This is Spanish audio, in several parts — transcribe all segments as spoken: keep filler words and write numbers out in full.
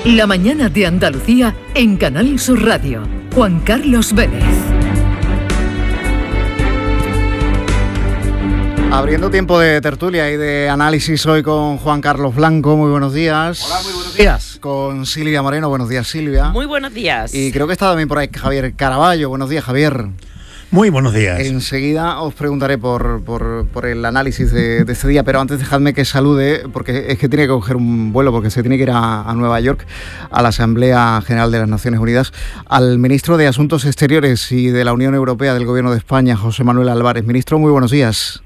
La mañana de Andalucía en Canal Sur Radio. Juan Carlos Vélez. Abriendo tiempo de tertulia y de análisis hoy con Juan Carlos Blanco. Muy buenos días. Hola, muy buenos días. Con Silvia Moreno. Buenos días, Silvia. Muy buenos días. Y creo que está también por ahí Javier Caraballo. Buenos días, Javier. Muy buenos días. Enseguida os preguntaré por, por, por el análisis de, de este día, pero antes dejadme que salude, porque es que tiene que coger un vuelo, porque se tiene que ir a, a Nueva York, a la Asamblea General de las Naciones Unidas, al ministro de Asuntos Exteriores y de la Unión Europea del Gobierno de España, José Manuel Álvarez. Ministro, muy buenos días.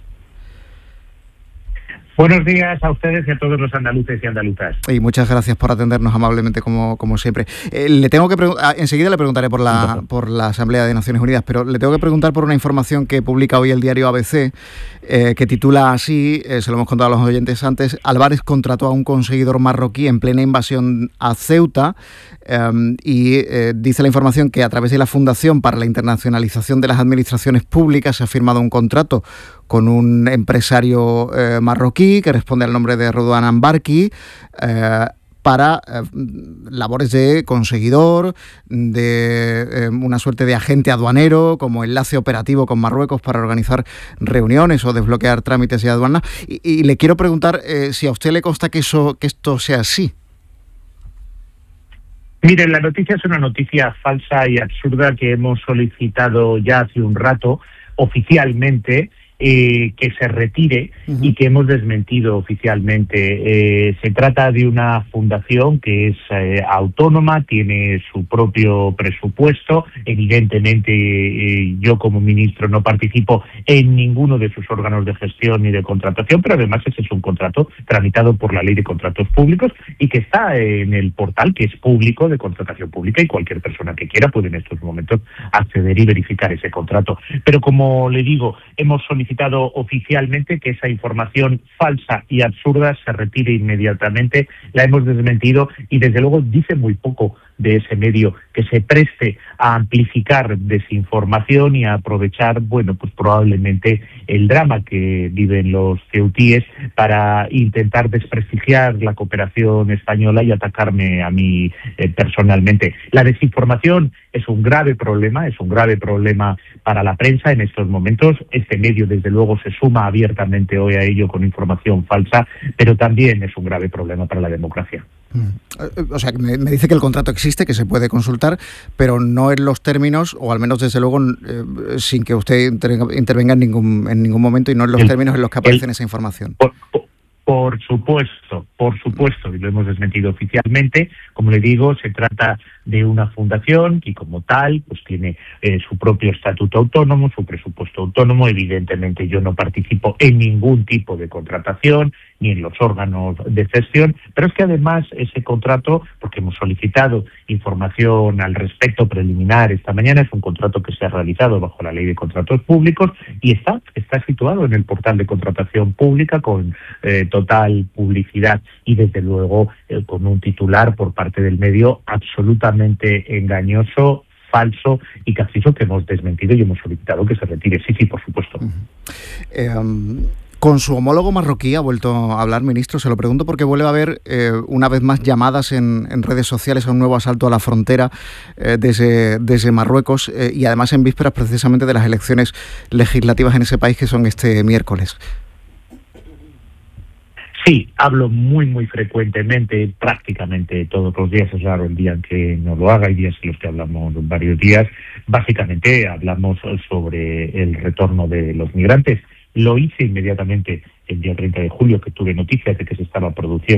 Buenos días a ustedes y a todos los andaluces y andaluzas. Y muchas gracias por atendernos amablemente, como, como siempre. Eh, le tengo que pregun- enseguida le preguntaré por la, por la Asamblea de Naciones Unidas, pero le tengo que preguntar por una información que publica hoy el diario A B C, eh, que titula así, eh, se lo hemos contado a los oyentes antes: Álvarez contrató a un conseguidor marroquí en plena invasión a Ceuta, eh, y eh, dice la información que a través de la Fundación para la Internacionalización de las Administraciones Públicas se ha firmado un contrato con un empresario eh, marroquí que responde al nombre de Rodouan Ambarki, eh, para eh, labores de conseguidor, de eh, una suerte de agente aduanero, como enlace operativo con Marruecos para organizar reuniones o desbloquear trámites de aduana. Y, y le quiero preguntar eh, si a usted le consta que, eso, que esto sea así. Miren, la noticia es una noticia falsa y absurda que hemos solicitado ya hace un rato oficialmente, Eh, que se retire uh-huh. y que hemos desmentido oficialmente. Eh, se trata de una fundación que es eh, autónoma, tiene su propio presupuesto. Evidentemente, eh, yo como ministro no participo en ninguno de sus órganos de gestión ni de contratación, pero además ese es un contrato tramitado por la Ley de Contratos Públicos y que está en el portal, que es público, de contratación pública, y cualquier persona que quiera puede en estos momentos acceder y verificar ese contrato. Pero como le digo, hemos solicitado solicitado oficialmente que esa información falsa y absurda se retire inmediatamente. La hemos desmentido y desde luego dice muy poco de ese medio que se preste a amplificar desinformación y a aprovechar, bueno, pues probablemente el drama que viven los ceutíes para intentar desprestigiar la cooperación española y atacarme a mí eh, personalmente. La desinformación es un grave problema, es un grave problema para la prensa en estos momentos. Este medio, desde luego, se suma abiertamente hoy a ello con información falsa, pero también es un grave problema para la democracia. O sea, me, me dice que el contrato existe, que se puede consultar, pero no en los términos, o al menos desde luego eh, sin que usted intervenga en ningún en ningún momento, y no en los el, términos en los que aparece el, esa información. Por, por, por supuesto, por supuesto, y lo hemos desmentido oficialmente. Como le digo, se trata de una fundación y como tal pues tiene eh, su propio estatuto autónomo, su presupuesto autónomo. Evidentemente yo no participo en ningún tipo de contratación ni en los órganos de gestión, pero es que además ese contrato, porque hemos solicitado información al respecto preliminar esta mañana, es un contrato que se ha realizado bajo la Ley de Contratos Públicos y está, está situado en el portal de contratación pública con eh, total publicidad y desde luego eh, con un titular por parte del medio absolutamente engañoso, falso y castizo, que hemos desmentido y hemos solicitado que se retire. Sí, sí, por supuesto. Uh-huh. eh, um... Con su homólogo marroquí ha vuelto a hablar, ministro. Se lo pregunto porque vuelve a haber eh, una vez más llamadas en, en redes sociales a un nuevo asalto a la frontera eh, desde, desde Marruecos eh, y además en vísperas precisamente de las elecciones legislativas en ese país, que son este miércoles. Sí, hablo muy, muy frecuentemente, prácticamente todos los días. Es raro el día en que no lo haga, hay días en los que hablamos varios días. Básicamente hablamos sobre el retorno de los migrantes. Lo hice inmediatamente el día treinta de julio, que tuve noticias de que se estaba produciendo